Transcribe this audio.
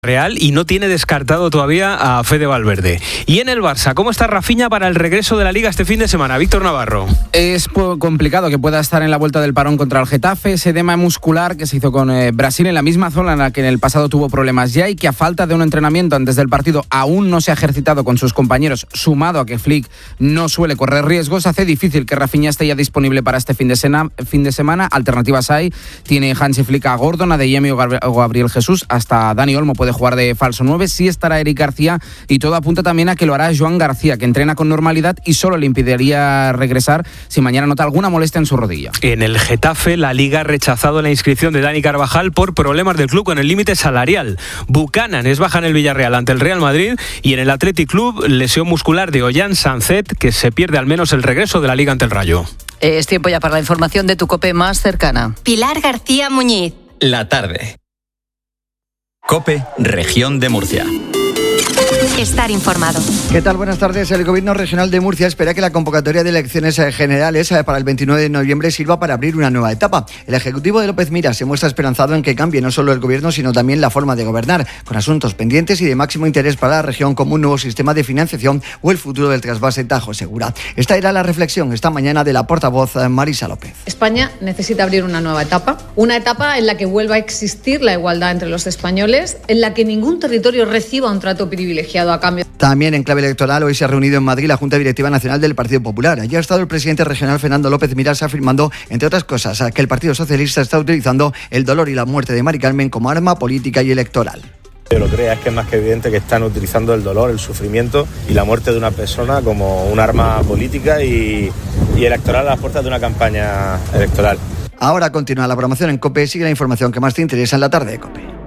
Real y no tiene descartado todavía a Fede Valverde. Y en el Barça, ¿cómo está Rafinha para el regreso de la Liga este fin de semana? Víctor Navarro. Es complicado que pueda estar en la vuelta del parón contra el Getafe, ese edema muscular que se hizo con Brasil en la misma zona en la que en el pasado tuvo problemas ya y que a falta de un entrenamiento antes del partido aún no se ha ejercitado con sus compañeros, sumado a que Flick no suele correr riesgos, hace difícil que Rafinha esté ya disponible para este fin de semana. Alternativas hay, tiene Hansi Flick a Gordon, a De Jong o Gabriel Jesús, hasta Dani Olmo puede jugar de falso 9, sí estará Eric García y todo apunta también a que lo hará Joan García, que entrena con normalidad y solo le impediría regresar si mañana nota alguna molestia en su rodilla. En el Getafe, la Liga ha rechazado la inscripción de Dani Carvajal por problemas del club con el límite salarial. Buchanan es baja en el Villarreal ante el Real Madrid y en el Athletic Club, lesión muscular de Ollán Sancet, que se pierde al menos el regreso de la Liga ante el Rayo. Es tiempo ya para la información de tu COPE más cercana. Pilar García Muñiz. La tarde. COPE, Región de Murcia. Estar informado. ¿Qué tal? Buenas tardes. El Gobierno Regional de Murcia espera que la convocatoria de elecciones generales para el 29 de noviembre sirva para abrir una nueva etapa. El Ejecutivo de López Miras se muestra esperanzado en que cambie no solo el Gobierno, sino también la forma de gobernar, con asuntos pendientes y de máximo interés para la región como un nuevo sistema de financiación o el futuro del trasvase Tajo Segura. Esta era la reflexión esta mañana de la portavoz Marisa López. España necesita abrir una nueva etapa en la que vuelva a existir la igualdad entre los españoles, en la que ningún territorio reciba un trato privilegiado a cambio. También en clave electoral, hoy se ha reunido en Madrid la Junta Directiva Nacional del Partido Popular. Allí ha estado el presidente regional Fernando López Miras afirmando, entre otras cosas, que el Partido Socialista está utilizando el dolor y la muerte de Mari Carmen como arma política y electoral. Yo lo creo, es que es más que evidente que están utilizando el dolor, el sufrimiento y la muerte de una persona como un arma política y electoral a las puertas de una campaña electoral. Ahora continúa la programación en COPE. Sigue la información que más te interesa en la tarde de COPE.